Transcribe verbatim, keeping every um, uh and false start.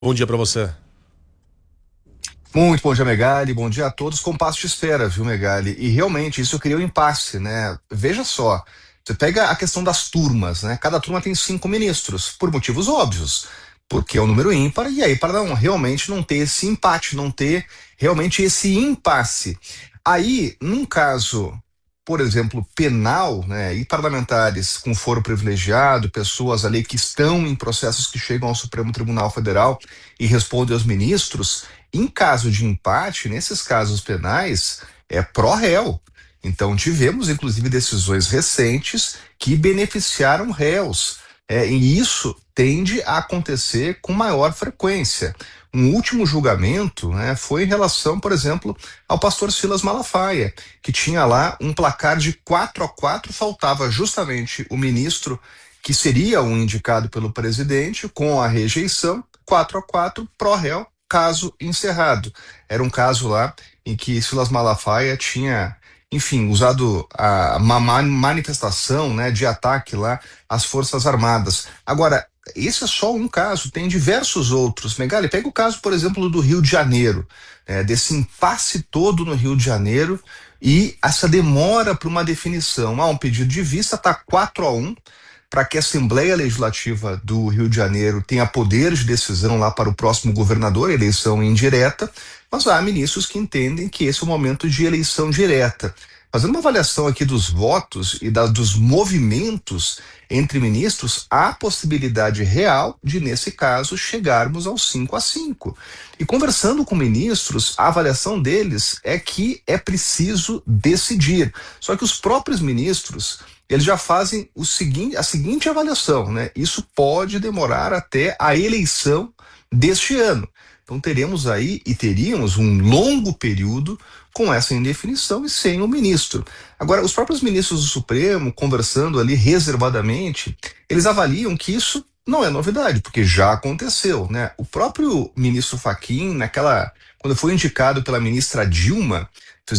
Bom dia pra você. Muito bom dia, Megali. Bom dia a todos. Compasso de espera, viu, Megali? E realmente isso cria um impasse, né? Veja só, você pega a questão das turmas, né? Cada turma tem cinco ministros, por motivos óbvios, porque é um número ímpar, e aí para não realmente não ter esse empate, não ter realmente esse impasse. Aí, num caso, por exemplo, penal, né, e parlamentares com foro privilegiado, pessoas ali que estão em processos que chegam ao Supremo Tribunal Federal e respondem aos ministros. Em caso de empate, nesses casos penais, é pró-réu. Então, tivemos, inclusive, decisões recentes que beneficiaram réus. É, e isso tende a acontecer com maior frequência. Um último julgamento, né, foi em relação, por exemplo, ao pastor Silas Malafaia, que tinha lá um placar de quatro a quatro, faltava justamente o ministro, que seria o indicado pelo presidente, com a rejeição, quatro a quatro, pró-réu, caso encerrado. Era um caso lá em que Silas Malafaia tinha, enfim, usado a, uma manifestação, né, de ataque lá às Forças Armadas. Agora, esse é só um caso, tem diversos outros. Megali, pega o caso, por exemplo, do Rio de Janeiro, né, desse impasse todo no Rio de Janeiro e essa demora para uma definição. Há um pedido de vista, está quatro a um para que a Assembleia Legislativa do Rio de Janeiro tenha poder de decisão lá para o próximo governador, eleição indireta, mas há ministros que entendem que esse é o momento de eleição direta. Fazendo uma avaliação aqui dos votos e da, dos movimentos entre ministros, há possibilidade real de, nesse caso, chegarmos aos cinco a cinco. E conversando com ministros, a avaliação deles é que é preciso decidir. Só que os próprios ministros eles já fazem o seguinte, a seguinte avaliação, né? Isso pode demorar até a eleição deste ano. Então teremos aí e teríamos um longo período com essa indefinição e sem o ministro. Agora, os próprios ministros do Supremo, conversando ali reservadamente, eles avaliam que isso não é novidade, porque já aconteceu, né? O próprio ministro Fachin, naquela, quando foi indicado pela ministra Dilma,